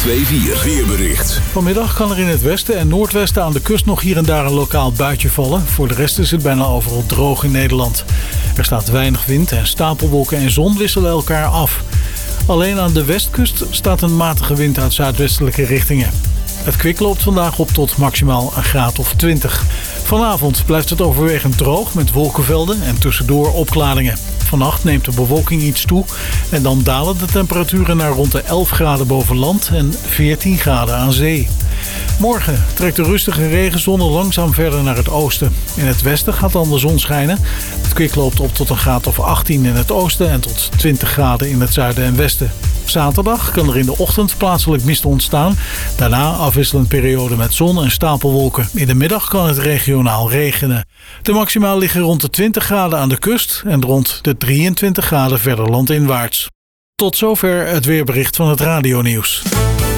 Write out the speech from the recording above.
102.4 weerbericht. Vanmiddag kan er in het westen en noordwesten aan de kust nog hier en daar een lokaal buitje vallen. Voor de rest is het bijna overal droog in Nederland. Er staat weinig wind en stapelwolken en zon wisselen elkaar af. Alleen aan de westkust staat een matige wind uit zuidwestelijke richtingen. Het kwik loopt vandaag op tot maximaal een graad of 20. Vanavond blijft het overwegend droog met wolkenvelden en tussendoor opklaringen. Vannacht neemt de bewolking iets toe en dan dalen de temperaturen naar rond de 11 graden boven land en 14 graden aan zee. Morgen trekt de rustige regenzone langzaam verder naar het oosten. In het westen gaat dan de zon schijnen. Het kwik loopt op tot een graad of 18 in het oosten en tot 20 graden in het zuiden en westen. Zaterdag kan er in de ochtend plaatselijk mist ontstaan. Daarna afwisselend periode met zon en stapelwolken. In de middag kan het regionaal regenen. De maximaal liggen rond de 20 graden aan de kust en rond de 23 graden verder landinwaarts. Tot zover het weerbericht van het radionieuws.